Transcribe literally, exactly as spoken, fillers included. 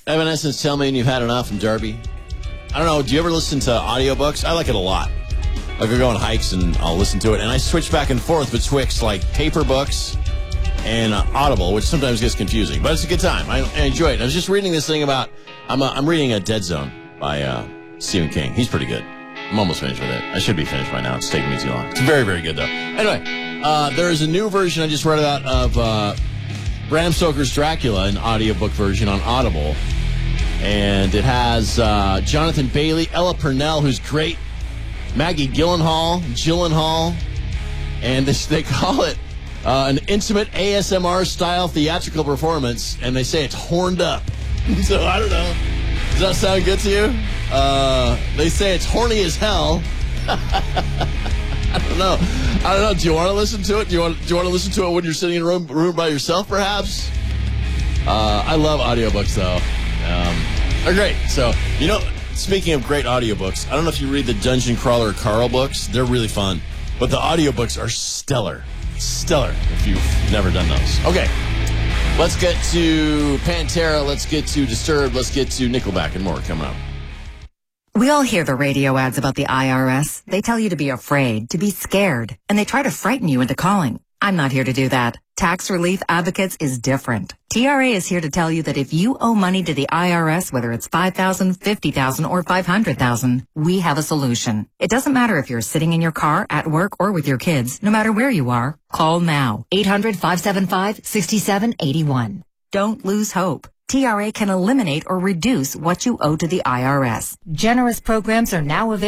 Evanescence, Tell Me When You've Had Enough from Darby. I don't know, do you ever listen to audiobooks? I like it a lot. Like, I go on hikes and I'll listen to it, and I switch back and forth betwixt, like, paper books and uh, Audible, which sometimes gets confusing. But it's a good time. I, I enjoy it. I was just reading this thing about, I'm, uh, I'm reading a Dead Zone by uh, Stephen King. He's pretty good. I'm almost finished with it. I should be finished by now. It's taking me too long. It's very, very good, though. Anyway, uh, there is a new version I just read about of uh, Bram Stoker's Dracula, an audiobook version on Audible. And it has uh, Jonathan Bailey, Ella Purnell, who's great, Maggie Gyllenhaal, Gyllenhaal, and this, they call it uh, an intimate A S M R-style theatrical performance, and they say it's horned up. So, I don't know. Does that sound good to you? Uh, they say it's horny as hell. I don't know. I don't know. Do you want to listen to it? Do you want, do you want to listen to it when you're sitting in a room, room by yourself, perhaps? Uh, I love audiobooks, though. Um, they're great. So, you know, speaking of great audiobooks, I don't know if you read the Dungeon Crawler Carl books. They're really fun. But the audiobooks are stellar. Stellar, if you've never done those. Okay. Let's get to Pantera. Let's get to Disturbed. Let's get to Nickelback and more coming up. We all hear the radio ads about the I R S. They tell you to be afraid, to be scared, and they try to frighten you into calling. I'm not here to do that. Tax Relief Advocates is different. T R A is here to tell you that if you owe money to the I R S, whether it's five thousand dollars, fifty thousand dollars, or five hundred thousand dollars, we have a solution. It doesn't matter if you're sitting in your car, at work, or with your kids. No matter where you are, call now. eight hundred, five seven five, six seven eight one. Don't lose hope. T R A can eliminate or reduce what you owe to the I R S. Generous programs are now available.